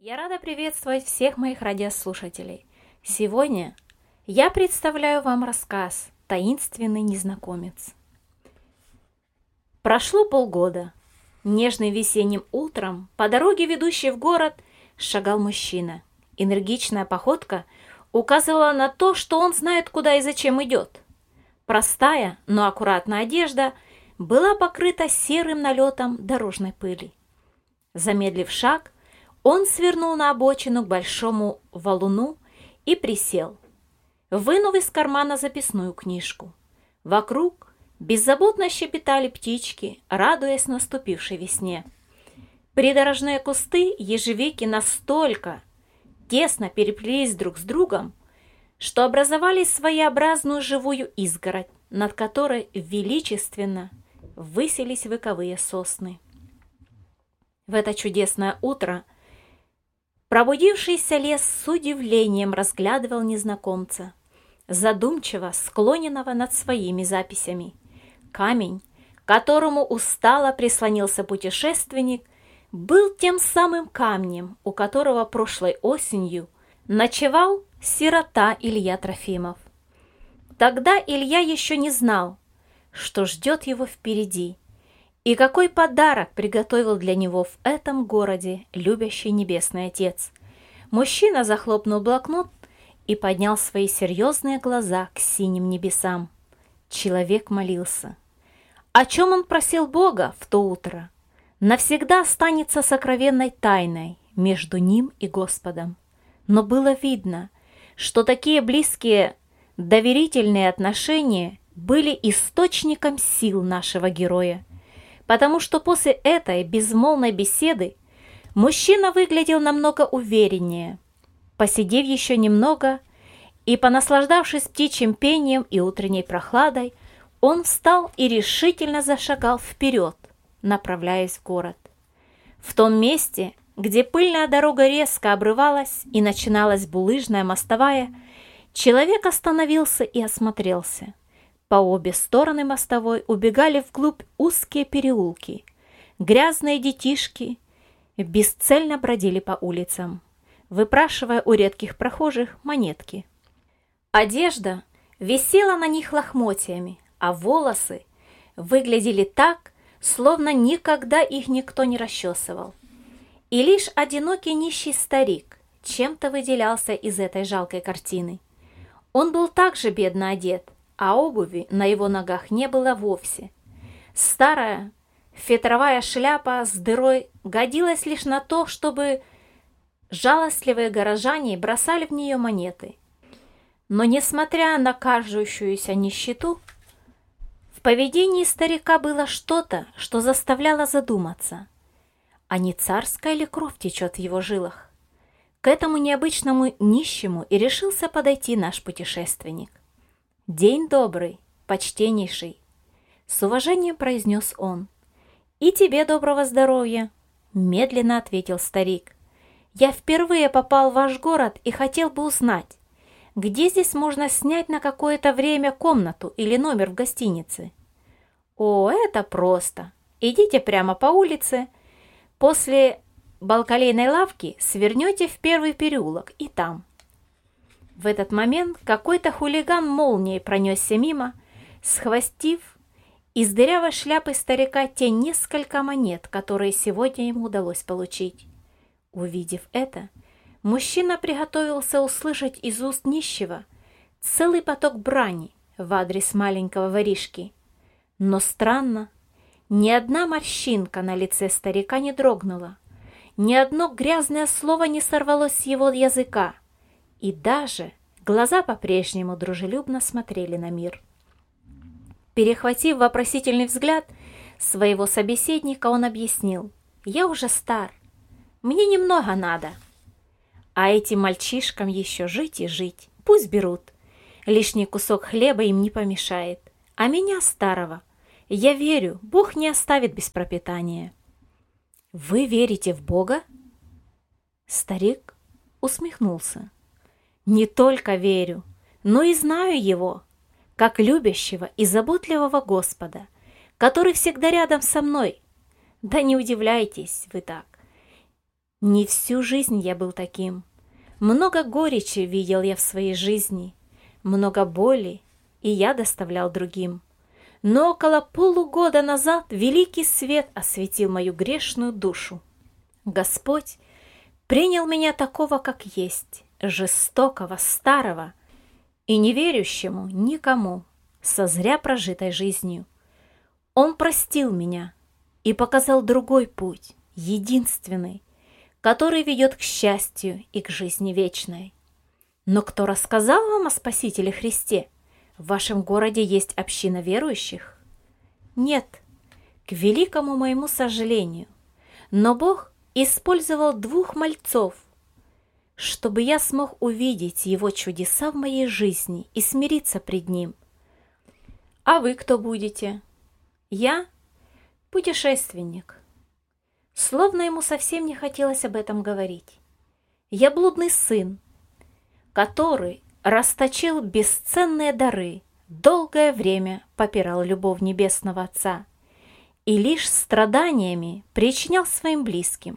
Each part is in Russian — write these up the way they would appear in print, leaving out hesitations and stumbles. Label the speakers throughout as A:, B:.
A: Я рада приветствовать всех моих радиослушателей. Сегодня я представляю вам рассказ «Таинственный незнакомец». Прошло полгода. Нежным весенним утром по дороге, ведущей в город, шагал мужчина. Энергичная походка указывала на то, что он знает, куда и зачем идет. Простая, но аккуратная одежда была покрыта серым налетом дорожной пыли. Замедлив шаг, он свернул на обочину к большому валуну и присел, вынув из кармана записную книжку. Вокруг беззаботно щебетали птички, радуясь наступившей весне. Придорожные кусты ежевики настолько тесно переплелись друг с другом, что образовали своеобразную живую изгородь, над которой величественно высились вековые сосны. В это чудесное утро пробудившийся лес с удивлением разглядывал незнакомца, задумчиво склоненного над своими записями. Камень, к которому устало прислонился путешественник, был тем самым камнем, у которого прошлой осенью ночевал сирота Илья Трофимов. Тогда Илья еще не знал, что ждет его впереди, и какой подарок приготовил для него в этом городе любящий Небесный Отец. Мужчина захлопнул блокнот и поднял свои серьезные глаза к синим небесам. Человек молился. О чем он просил Бога в то утро, навсегда останется сокровенной тайной между ним и Господом. Но было видно, что такие близкие, доверительные отношения были источником сил нашего героя, потому что после этой безмолвной беседы мужчина выглядел намного увереннее. Посидев еще немного и понаслаждавшись птичьим пением и утренней прохладой, он встал и решительно зашагал вперед, направляясь в город. В том месте, где пыльная дорога резко обрывалась и начиналась булыжная мостовая, человек остановился и осмотрелся. По обе стороны мостовой убегали вглубь узкие переулки. Грязные детишки бесцельно бродили по улицам, выпрашивая у редких прохожих монетки. Одежда висела на них лохмотьями, а волосы выглядели так, словно никогда их никто не расчесывал. И лишь одинокий нищий старик чем-то выделялся из этой жалкой картины. Он был также бедно одет, а обуви на его ногах не было вовсе. Старая фетровая шляпа с дырой годилась лишь на то, чтобы жалостливые горожане бросали в нее монеты. Но, несмотря на кажущуюся нищету, в поведении старика было что-то, что заставляло задуматься, а не царская ли кровь течет в его жилах. К этому необычному нищему и решился подойти наш путешественник. «День добрый, почтеннейший!» — с уважением произнес он. «И тебе доброго здоровья!» — медленно ответил старик. «Я впервые попал в ваш город и хотел бы узнать, где здесь можно снять на какое-то время комнату или номер в гостинице?» «О, это просто! Идите прямо по улице, после балкалейной лавки свернете в первый переулок и там». В этот момент какой-то хулиган молнией пронесся мимо, схватив из дырявой шляпы старика те несколько монет, которые сегодня ему удалось получить. Увидев это, мужчина приготовился услышать из уст нищего целый поток брани в адрес маленького воришки. Но странно, ни одна морщинка на лице старика не дрогнула, ни одно грязное слово не сорвалось с его языка, и даже глаза по-прежнему дружелюбно смотрели на мир. Перехватив вопросительный взгляд своего собеседника, он объяснил: «Я уже стар, мне немного надо, а этим мальчишкам еще жить и жить, пусть берут, лишний кусок хлеба им не помешает, а меня, старого, я верю, Бог не оставит без пропитания». «Вы верите в Бога?» Старик усмехнулся. «Не только верю, но и знаю Его, как любящего и заботливого Господа, который всегда рядом со мной. Да не удивляйтесь вы так. Не всю жизнь я был таким. Много горечи видел я в своей жизни, много боли и я доставлял другим. Но около полугода назад великий свет осветил мою грешную душу. Господь принял меня такого, как есть, жестокого, старого и не верующему никому, со зря прожитой жизнью. Он простил меня и показал другой путь, единственный, который ведет к счастью и к жизни вечной. Но кто рассказал вам о Спасителе Христе? В вашем городе есть община верующих? Нет, к великому моему сожалению. Но Бог использовал 2 мальцов, чтобы я смог увидеть Его чудеса в моей жизни и смириться пред Ним. А вы кто будете? Я путешественник. Словно ему совсем не хотелось об этом говорить. Я блудный сын, который расточил бесценные дары, долгое время попирал любовь Небесного Отца и лишь страданиями причинял своим близким.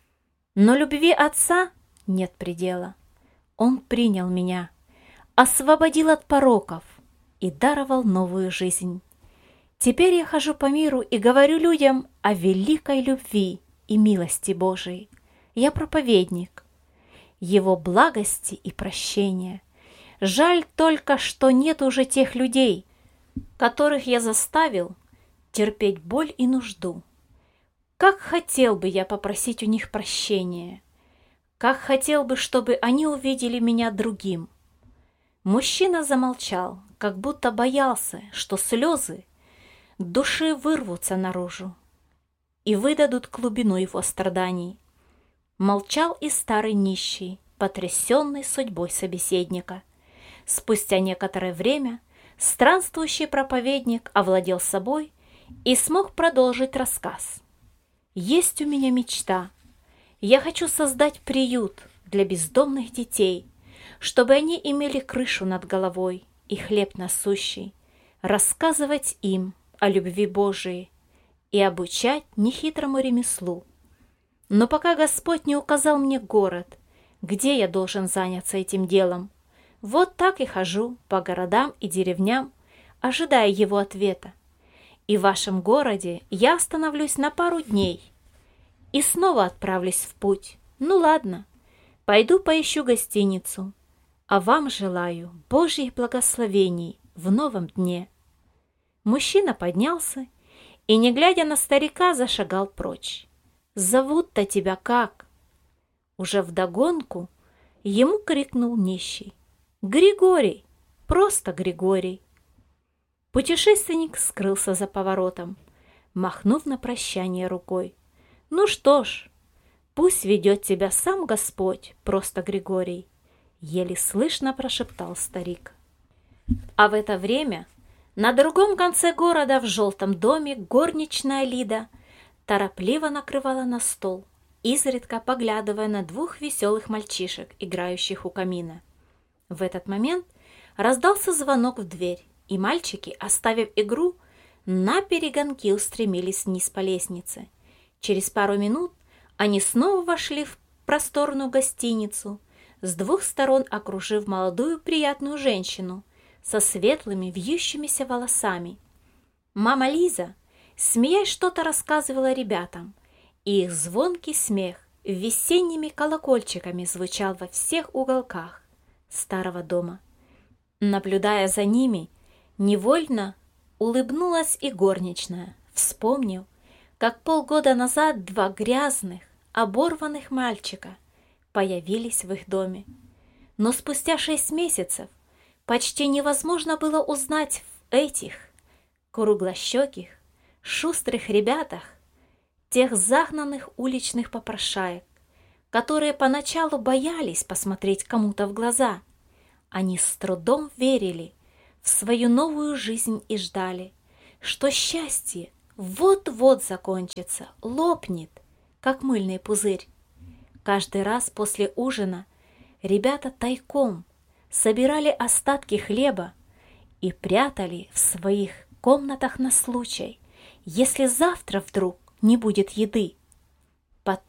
A: Но любви Отца нет предела. Он принял меня, освободил от пороков и даровал новую жизнь. Теперь я хожу по миру и говорю людям о великой любви и милости Божией. Я проповедник Его благости и прощения. Жаль только, что нет уже тех людей, которых я заставил терпеть боль и нужду. Как хотел бы я попросить у них прощения, как хотел бы, чтобы они увидели меня другим. Мужчина замолчал, как будто боялся, что слезы души вырвутся наружу и выдадут глубину его страданий. Молчал и старый нищий, потрясенный судьбой собеседника. Спустя некоторое время странствующий проповедник овладел собой и смог продолжить рассказ. «Есть у меня мечта. Я хочу создать приют для бездомных детей, чтобы они имели крышу над головой и хлеб насущий, рассказывать им о любви Божией и обучать нехитрому ремеслу. Но пока Господь не указал мне город, где я должен заняться этим делом, вот так и хожу по городам и деревням, ожидая Его ответа. И в вашем городе я остановлюсь на пару дней и снова отправлюсь в путь. Ну ладно, пойду поищу гостиницу, а вам желаю Божьих благословений в новом дне». Мужчина поднялся и, не глядя на старика, зашагал прочь. «Зовут-то тебя как?» Уже вдогонку ему крикнул нищий. «Григорий! Просто Григорий!» Путешественник скрылся за поворотом, махнув на прощание рукой. «Ну что ж, пусть ведет тебя сам Господь, просто Григорий!» Еле слышно прошептал старик. А в это время на другом конце города в желтом доме горничная Лида торопливо накрывала на стол, изредка поглядывая на 2 веселых мальчишек, играющих у камина. В этот момент раздался звонок в дверь, и мальчики, оставив игру, наперегонки устремились вниз по лестнице. Через пару минут они снова вошли в просторную гостиницу, с 2 сторон окружив молодую приятную женщину со светлыми вьющимися волосами. Мама Лиза, смеясь, что-то рассказывала ребятам, и их звонкий смех весенними колокольчиками звучал во всех уголках старого дома. Наблюдая за ними, невольно улыбнулась и горничная, вспомнив, как полгода назад 2 грязных, оборванных мальчика появились в их доме. Но спустя 6 месяцев почти невозможно было узнать в этих круглощеких, шустрых ребятах тех загнанных уличных попрошаек, которые поначалу боялись посмотреть кому-то в глаза. Они с трудом верили в свою новую жизнь и ждали, что счастье вот-вот закончится, лопнет, как мыльный пузырь. Каждый раз после ужина ребята тайком собирали остатки хлеба и прятали в своих комнатах на случай, если завтра вдруг не будет еды. Потом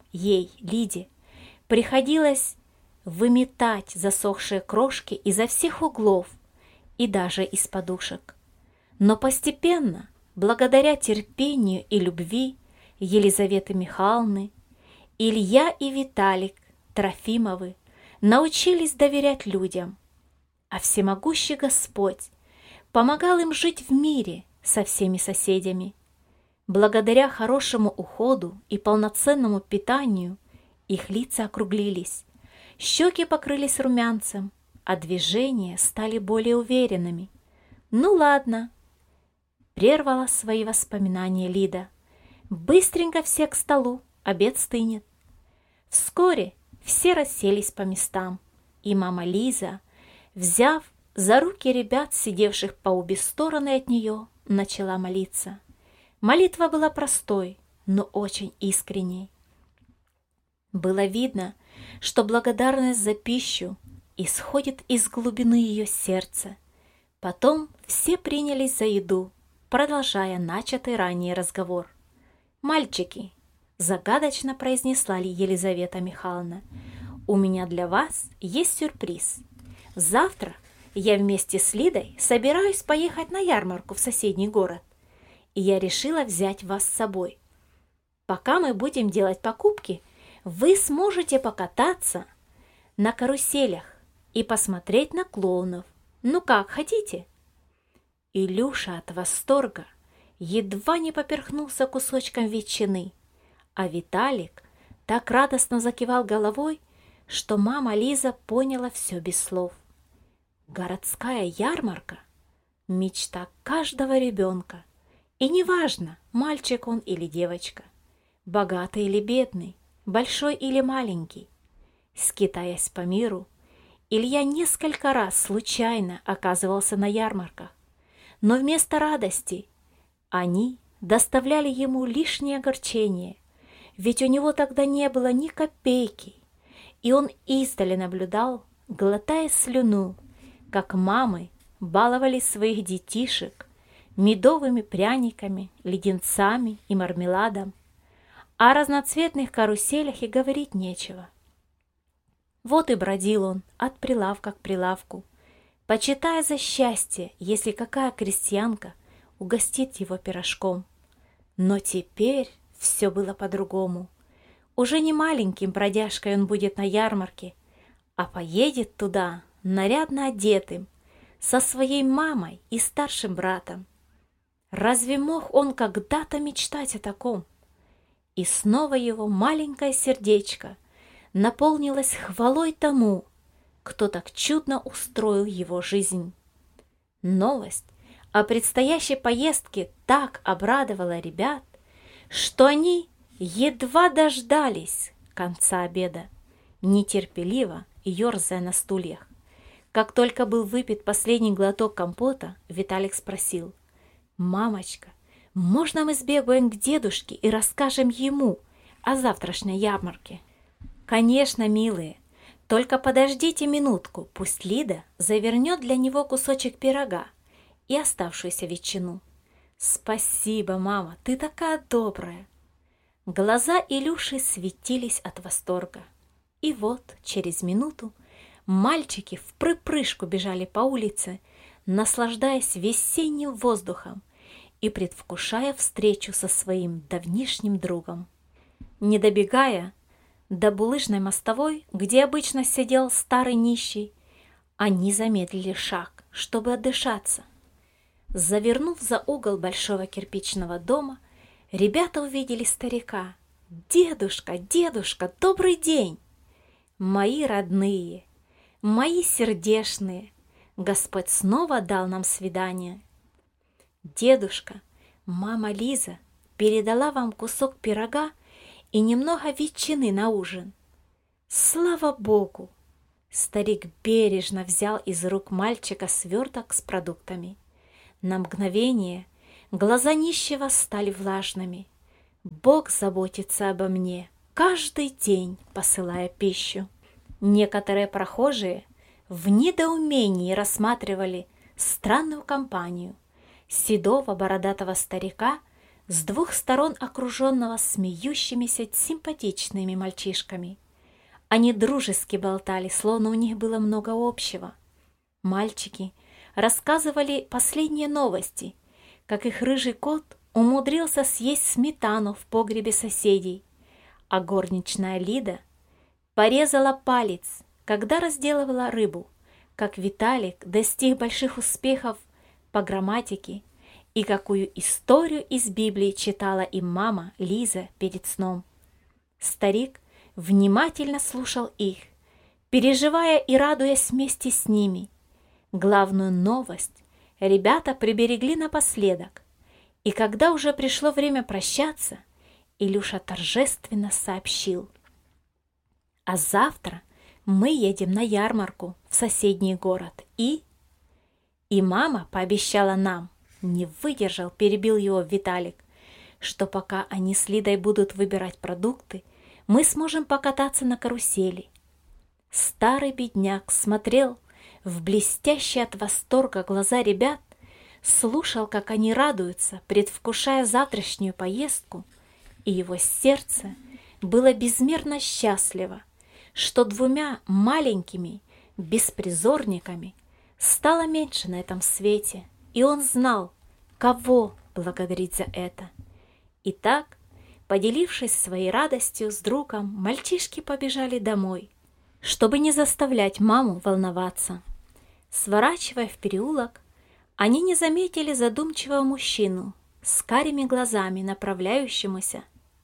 A: ей, Лиде, приходилось выметать засохшие крошки изо всех углов и даже из подушек. Но постепенно, благодаря терпению и любви Елизаветы Михайловны, Илья и Виталик Трофимовы научились доверять людям, а всемогущий Господь помогал им жить в мире со всеми соседями. Благодаря хорошему уходу и полноценному питанию их лица округлились, щеки покрылись румянцем, а движения стали более уверенными. «Ну ладно», — прервала свои воспоминания Лида. «Быстренько все к столу, обед стынет». Вскоре все расселись по местам, и мама Лиза, взяв за руки ребят, сидевших по обе стороны от нее, начала молиться. Молитва была простой, но очень искренней. Было видно, что благодарность за пищу исходит из глубины ее сердца. Потом все принялись за еду, продолжая начатый ранее разговор. «Мальчики», — загадочно произнесла ли Елизавета Михайловна, «у меня для вас есть сюрприз. Завтра я вместе с Лидой собираюсь поехать на ярмарку в соседний город, и я решила взять вас с собой. Пока мы будем делать покупки, вы сможете покататься на каруселях и посмотреть на клоунов. Ну как, хотите?» Илюша от восторга едва не поперхнулся кусочком ветчины, а Виталик так радостно закивал головой, что мама Лиза поняла все без слов. Городская ярмарка – мечта каждого ребенка. И неважно, мальчик он или девочка, богатый или бедный, большой или маленький. Скитаясь по миру, Илья несколько раз случайно оказывался на ярмарках, но вместо радости они доставляли ему лишнее огорчение, ведь у него тогда не было ни копейки, и он издали наблюдал, глотая слюну, как мамы баловали своих детишек медовыми пряниками, леденцами и мармеладом. О разноцветных каруселях и говорить нечего. Вот и бродил он от прилавка к прилавку, почитая за счастье, если какая крестьянка угостит его пирожком. Но теперь все было по-другому. Уже не маленьким бродяжкой он будет на ярмарке, а поедет туда нарядно одетым, со своей мамой и старшим братом. Разве мог он когда-то мечтать о таком? И снова его маленькое сердечко наполнилось хвалой тому, кто так чудно устроил его жизнь. Новость о предстоящей поездке так обрадовала ребят, что они едва дождались конца обеда, нетерпеливо ерзая на стульях. Как только был выпит последний глоток компота, Виталик спросил: «Мамочка, можно мы сбегаем к дедушке и расскажем ему о завтрашней ярмарке?» «Конечно, милые, только подождите минутку, пусть Лида завернет для него кусочек пирога и оставшуюся ветчину». «Спасибо, мама, ты такая добрая!» Глаза Илюши светились от восторга. И вот через минуту мальчики вприпрыжку бежали по улице, наслаждаясь весенним воздухом и предвкушая встречу со своим давнишним другом. Не добегая до булыжной мостовой, где обычно сидел старый нищий, они замедлили шаг, чтобы отдышаться. Завернув за угол большого кирпичного дома, ребята увидели старика. «Дедушка, дедушка, добрый день!» «Мои родные, мои сердешные, Господь снова дал нам свидание. Дедушка, мама Лиза передала вам кусок пирога и немного ветчины на ужин. Слава Богу!» Старик бережно взял из рук мальчика сверток с продуктами. На мгновение глаза нищего стали влажными. «Бог заботится обо мне, каждый день посылая пищу». Некоторые прохожие в недоумении рассматривали странную компанию седого бородатого старика с двух сторон окруженного смеющимися симпатичными мальчишками. Они дружески болтали, словно у них было много общего. Мальчики рассказывали последние новости, как их рыжий кот умудрился съесть сметану в погребе соседей, а горничная Лида порезала палец, когда разделывала рыбу, как Виталик достиг больших успехов по грамматике и какую историю из Библии читала им мама Лиза перед сном. Старик внимательно слушал их, переживая и радуясь вместе с ними. Главную новость ребята приберегли напоследок, и когда уже пришло время прощаться, Илюша торжественно сообщил: «А завтра мы едем на ярмарку в соседний город, и мама пообещала нам, не выдержал, перебил его Виталик, что пока они с Лидой будут выбирать продукты, мы сможем покататься на карусели». Старый бедняк смотрел в блестящие от восторга глаза ребят, слушал, как они радуются, предвкушая завтрашнюю поездку, и его сердце было безмерно счастливо, что двумя маленькими беспризорниками стало меньше на этом свете, и он знал, кого благодарить за это. Итак, поделившись своей радостью с другом, мальчишки побежали домой, чтобы не заставлять маму волноваться. Сворачивая в переулок, они не заметили задумчивого мужчину с карими глазами, направляющемуся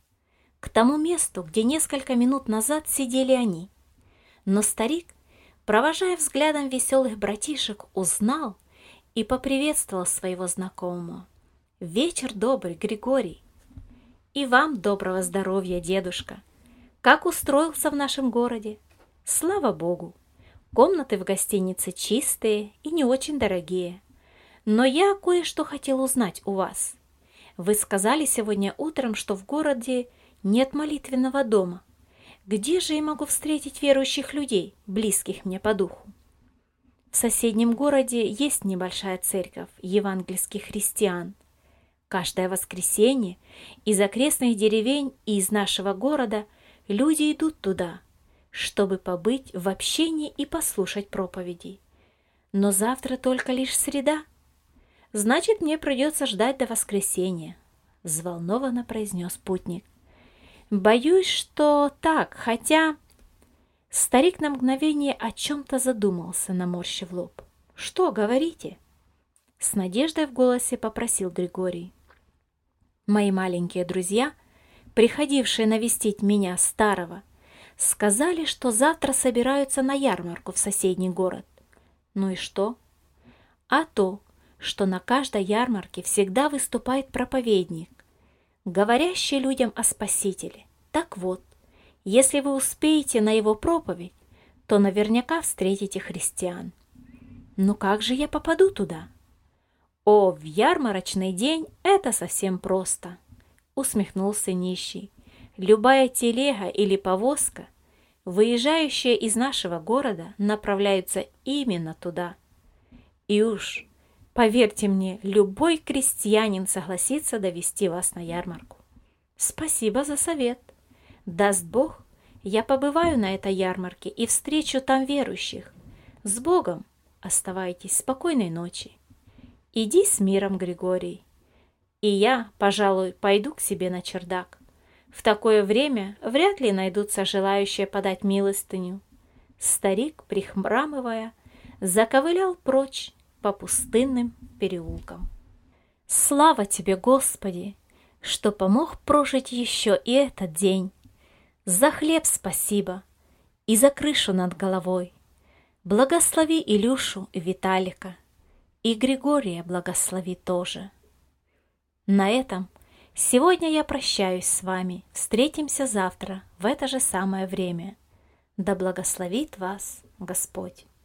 A: к тому месту, где несколько минут назад сидели они. Но старик, провожая взглядом веселых братишек, узнал и поприветствовал своего знакомого. «Вечер добрый, Григорий!» «И вам доброго здоровья, дедушка! Как устроился в нашем городе?» «Слава Богу! Комнаты в гостинице чистые и не очень дорогие. Но я кое-что хотел узнать у вас. Вы сказали сегодня утром, что в городе нет молитвенного дома. Где же я могу встретить верующих людей, близких мне по духу?» «В соседнем городе есть небольшая церковь евангельских христиан. Каждое воскресенье из окрестных деревень и из нашего города люди идут туда, чтобы побыть в общении и послушать проповеди. Но завтра только лишь среда. Значит, мне придется ждать до воскресенья», — взволнованно произнес путник. «Боюсь, что так, хотя...» Старик на мгновение о чем-то задумался, наморщив лоб. «Что, говорите?» С надеждой в голосе попросил Григорий. «Мои маленькие друзья, приходившие навестить меня, старого, сказали, что завтра собираются на ярмарку в соседний город. Ну и что? А то, что на каждой ярмарке всегда выступает проповедник, говорящий людям о Спасителе. Так вот, если вы успеете на его проповедь, то наверняка встретите христиан. Ну как же я попаду туда?» «О, в ярмарочный день это совсем просто», — усмехнулся нищий. «Любая телега или повозка, выезжающая из нашего города, направляются именно туда. И уж, поверьте мне, любой крестьянин согласится довести вас на ярмарку». «Спасибо за совет. Даст Бог, я побываю на этой ярмарке и встречу там верующих. С Богом! Оставайтесь, спокойной ночи. Иди с миром, Григорий. И я, пожалуй, пойду к себе на чердак. В такое время вряд ли найдутся желающие подать милостыню». Старик, прихрамывая, заковылял прочь по пустынным переулкам. «Слава тебе, Господи, что помог прожить еще и этот день! За хлеб спасибо и за крышу над головой. Благослови Илюшу и Виталика, и Григория благослови тоже. На этом сегодня я прощаюсь с вами. Встретимся завтра в это же самое время. Да благословит вас Господь!»